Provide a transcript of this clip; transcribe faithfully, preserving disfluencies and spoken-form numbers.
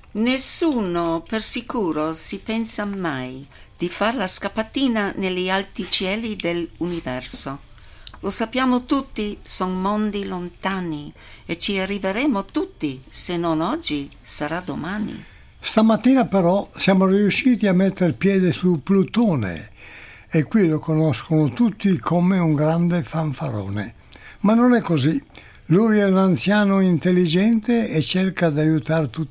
Nessuno per sicuro si pensa mai di far la scappatina negli alti cieli dell'universo. Lo sappiamo tutti, sono mondi lontani e ci arriveremo tutti, se non oggi sarà domani. Stamattina però siamo riusciti a mettere piede su Plutone e qui lo conoscono tutti come un grande fanfarone. Ma non è così. Lui è un anziano intelligente e cerca di aiutare tutti